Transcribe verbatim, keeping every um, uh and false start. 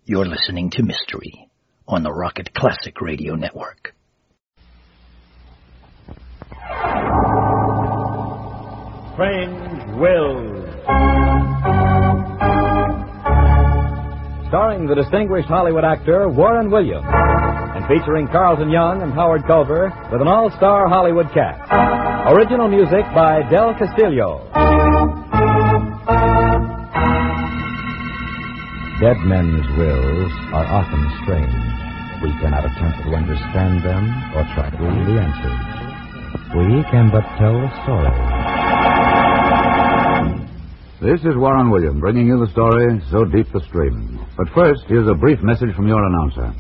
You're listening to Mystery on the Rocket Classic Radio Network. Strange Wills. Starring the distinguished Hollywood actor Warren Williams, and featuring Carlton Young and Howard Culver with an all-star Hollywood cast. Original music by Del Castillo. Dead men's wills are often strange. We cannot attempt to understand them or try to read the answers. We can but tell the story. This is Warren Williams bringing you the story, So Deep the Stream. But first, here's a brief message from your announcer.